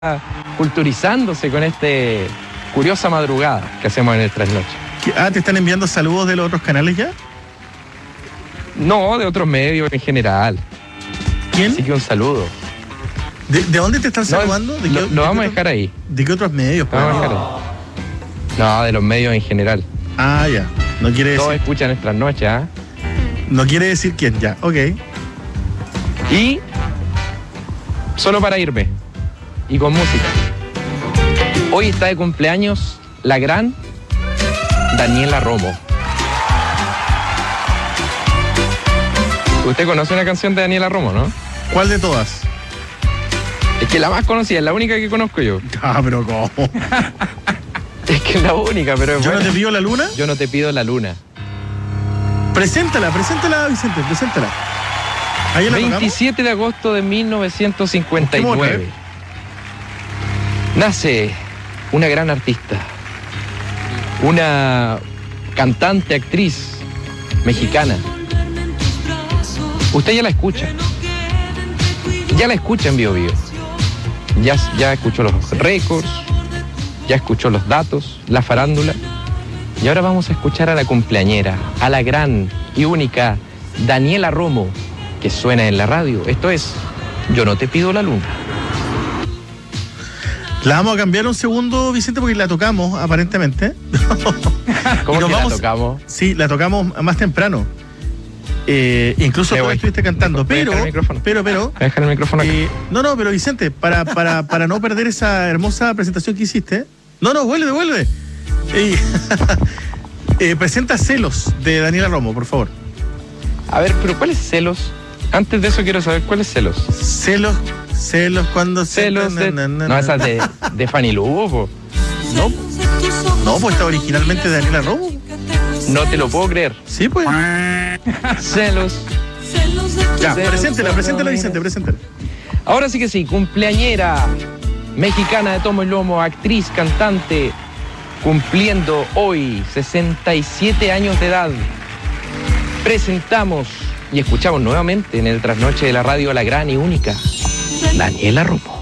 culturizándose con este curiosa madrugada que hacemos en el trasnoche. ¿Te están enviando saludos de los otros canales ya? No, de otros medios en general. ¿Quién? Así que un saludo. ¿De dónde te están saludando? Lo vamos a dejar ahí. ¿De qué otros medios? Lo vamos a dejar ahí. No, de los medios en general. Ah, ya. No quiere Todos decir. escuchan nuestras noches, ¿ah? No quiere decir quién, ya. Ok. Y solo para irme. Y con música. Hoy está de cumpleaños la gran Daniela Romo. Usted conoce una canción de Daniela Romo, ¿no? ¿Cuál de todas? Es que la más conocida, es la única que conozco yo. Ah, pero ¿cómo? Es que es la única, pero es ¿Yo buena. no te pido la luna? Yo no te pido la luna. Preséntala, Vicente, preséntala. ¿Ahí la tocamos? 27 de agosto de 1959. Busquémosla. Nace una gran artista, una cantante, actriz mexicana. Usted ya la escucha. Ya la escucha en Bio Bio. Ya escuchó los récords, ya escuchó los datos, la farándula. Y ahora vamos a escuchar a la cumpleañera, a la gran y única Daniela Romo, que suena en la radio. Esto es Yo no te pido la luna. La vamos a cambiar un segundo, Vicente, porque la tocamos, aparentemente. ¿Cómo Y nos que vamos- la tocamos? Sí, la tocamos más temprano. Incluso Me tú voy. estuviste cantando, Voy a dejar el micrófono. pero. Voy a dejar el micrófono acá. No, pero Vicente, para no perder esa hermosa presentación que hiciste. No, vuelve. Presenta Celos de Daniela Romo, por favor. A ver, pero ¿cuáles celos? Antes de eso quiero saber cuáles celos. Celos cuando Celos de... No, esa es de Fanny Lugo, po. No, pues está originalmente de Daniela Romo. No te lo puedo creer. Sí, pues. Celos. Ya, Celos, preséntela, Vicente, preséntela. Ahora sí que sí, cumpleañera mexicana de tomo y lomo, actriz, cantante, cumpliendo hoy 67 años de edad. Presentamos y escuchamos nuevamente en el trasnoche de la radio a la gran y única Daniela Romo.